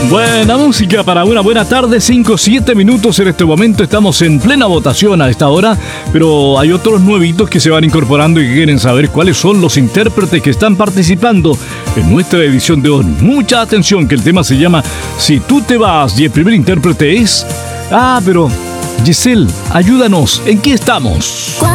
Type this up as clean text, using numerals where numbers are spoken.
Buena música para una buena tarde, 5-7 minutos en este momento. Estamos en plena votación a esta hora, pero hay otros nuevitos que se van incorporando y que quieren saber cuáles son los intérpretes que están participando en nuestra edición de hoy. Mucha atención, que el tema se llama Si tú te vas, y el primer intérprete es... pero Giselle, ayúdanos, ¿en qué estamos?